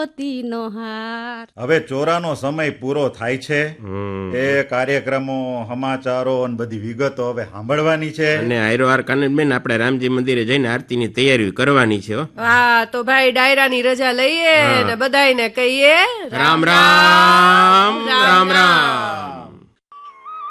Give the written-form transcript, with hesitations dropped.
મોતીનો હાર. હવે ચોરાનો સમય પૂરો થાય છે. એ કાર્યક્રમો, સમાચારો અને બધી વિગતો હવે સાંભળવાની છે. અને આયરોહાર કાનનબેન, આપણે રામજી મંદિરે જઈને આરતીની તૈયારી કરવાની છે. હા, તો ભાઈ ડાયરાની રજા લઈએ ને બધાયને કહીએ રામ રામ રામ રામ.